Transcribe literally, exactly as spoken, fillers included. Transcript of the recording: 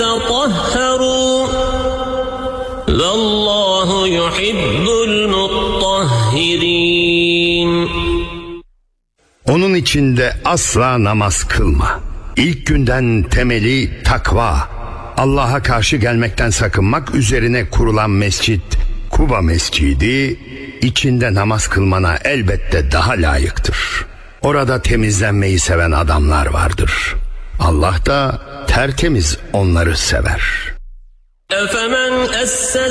تطهروا والله يحب المطهرين. Onun içinde asla namaz kılma. İlk günden temeli takva. Allah'a karşı gelmekten sakınmak üzerine kurulan mescit Kuba Mescidi, içinde namaz kılmana elbette daha layıktır. Orada temizlenmeyi seven adamlar vardır. Allah da tertemiz onları sever. أفمن أسس